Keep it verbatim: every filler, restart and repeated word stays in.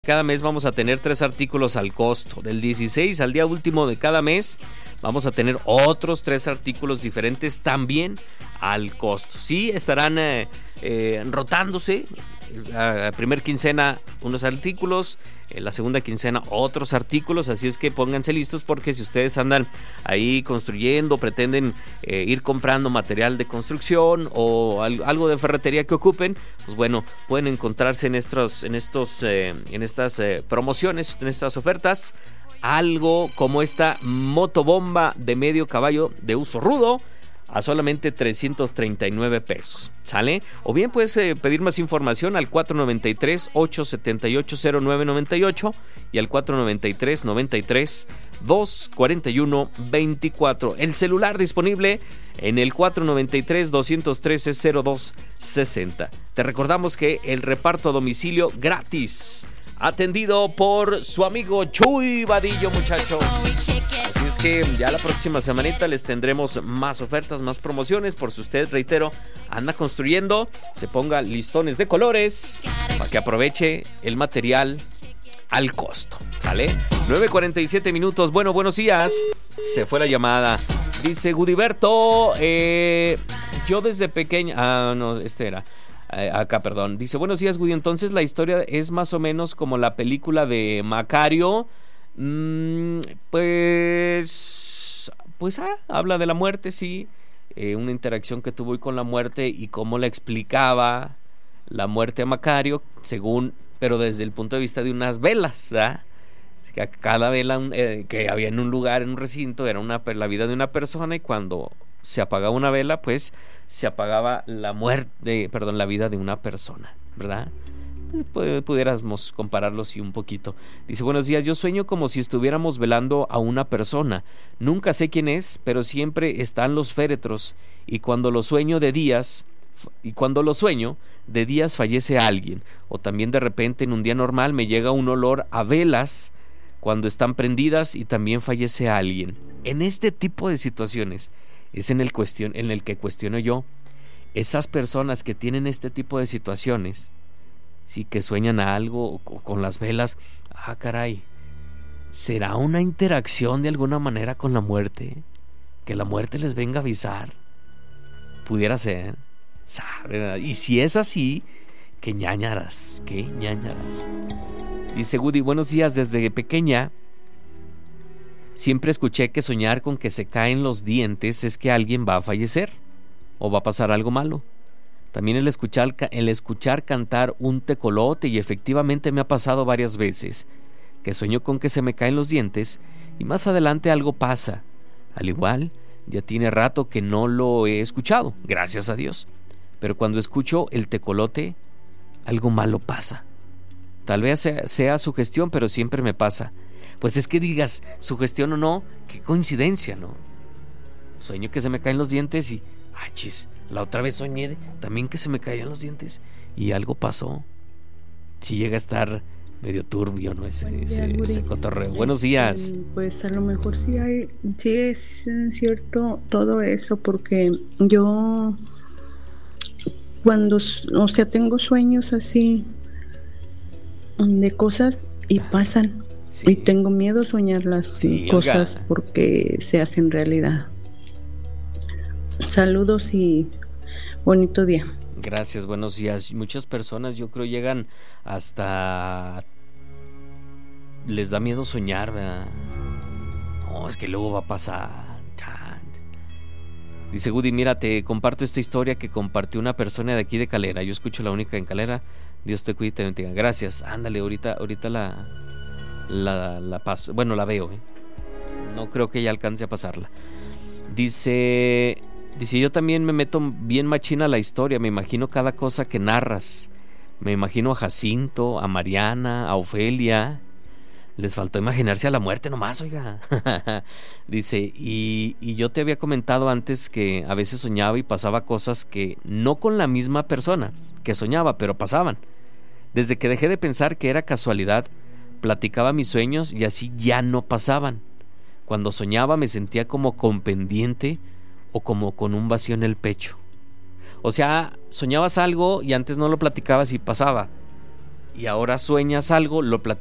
Cada mes vamos a tener tres artículos al costo. Del dieciséis al día último de cada mes vamos a tener otros tres artículos diferentes también al costo. Sí, estarán eh, eh, rotándose. La primer quincena unos artículos, en la segunda quincena otros artículos, así es que pónganse listos porque si ustedes andan ahí construyendo, pretenden eh, ir comprando material de construcción o al, algo de ferretería que ocupen, pues bueno, pueden encontrarse en estos, en estos, eh, en estas eh, promociones, en estas ofertas, algo como esta motobomba de medio caballo de uso rudo a solamente trescientos treinta y nueve pesos, ¿sale? O bien puedes eh, pedir más información al cuatro noventa y tres, ocho setenta y ocho, cero nueve noventa y ocho y al cuatro noventa y tres, noventa y tres, doscientos cuarenta y uno, veinticuatro. El celular disponible en el cuatro noventa y tres, doscientos trece, cero dos sesenta. Te recordamos que el reparto a domicilio gratis, atendido por su amigo Chuy Vadillo, muchachos. Así es que ya la próxima semanita les tendremos más ofertas, más promociones. Por si usted, reitero, anda construyendo, se ponga listones de colores para que aproveche el material al costo, ¿sale? nueve cuarenta y siete minutos. Bueno, buenos días. Se fue la llamada. Dice Gudiberto, eh, yo desde pequeña... Ah, no, este era... Acá, perdón. Dice, buenos días, Woody. Entonces la historia es más o menos como la película de Macario. Mm, pues... Pues, ah, habla de la muerte, sí. Eh, una interacción que tuvo con la muerte y cómo le explicaba la muerte a Macario, según... Pero desde el punto de vista de unas velas, ¿verdad? Así que cada vela eh, que había en un lugar, en un recinto, era una, la vida de una persona, y cuando se apagaba una vela, pues se apagaba la muerte, perdón, la vida de una persona, ¿verdad? Pudiéramos compararlo sí un poquito. Dice, buenos días, yo sueño como si estuviéramos velando a una persona. Nunca sé quién es, pero siempre están los féretros, y cuando lo sueño de días, y cuando lo sueño de días fallece alguien, o también de repente en un día normal me llega un olor a velas cuando están prendidas y también fallece alguien. En este tipo de situaciones es en el, cuestión, en el que cuestiono yo, esas personas que tienen este tipo de situaciones, sí, que sueñan a algo con las velas, ah, caray, ¿será una interacción de alguna manera con la muerte? Que la muerte les venga a avisar. Pudiera ser, ¿sabe? Y si es así, qué ñañaras, qué ñañaras. Dice Woody, buenos días, desde pequeña siempre escuché que soñar con que se caen los dientes es que alguien va a fallecer o va a pasar algo malo. También el escuchar, el escuchar cantar un tecolote, y efectivamente me ha pasado varias veces que sueño con que se me caen los dientes y más adelante algo pasa. Al igual, ya tiene rato que no lo he escuchado, gracias a Dios. Pero cuando escucho el tecolote, algo malo pasa. Tal vez sea, sea sugestión, pero siempre me pasa. Pues es que digas, sugestión o no, qué coincidencia, ¿no? Sueño que se me caen los dientes y, ah, chis, la otra vez soñé también que se me caían los dientes y algo pasó. Si llega a estar medio turbio, ¿no? Ese, ese, ese cotorreo. Buenos días. Pues a lo mejor sí hay, sí es cierto todo eso, porque yo cuando, o sea, tengo sueños así de cosas y pasan, sí. Y tengo miedo a soñar las sí, cosas oiga. Porque se hacen realidad. Saludos y bonito día. Gracias, buenos días. Muchas personas, yo creo, llegan hasta... les da miedo soñar, ¿verdad? No, es que luego va a pasar. Dice Woody, mira, te comparto esta historia que compartió una persona de aquí de Calera. Yo escucho la única en Calera. Dios te cuide y te bendiga. Gracias. Ándale, ahorita, ahorita la, la, la paso. Bueno, la veo, ¿eh? No creo que ella alcance a pasarla. Dice, dice, yo también me meto bien machina a la historia. Me imagino cada cosa que narras. Me imagino a Jacinto, a Mariana, a Ofelia. Les faltó imaginarse a la muerte nomás, oiga. Dice, y, y yo te había comentado antes que a veces soñaba y pasaba cosas que no con la misma persona que soñaba, pero pasaban. Desde que dejé de pensar que era casualidad, platicaba mis sueños y así ya no pasaban. Cuando soñaba me sentía como con pendiente o como con un vacío en el pecho. O sea, soñabas algo y antes no lo platicabas y pasaba. y ahora sueñas algo, lo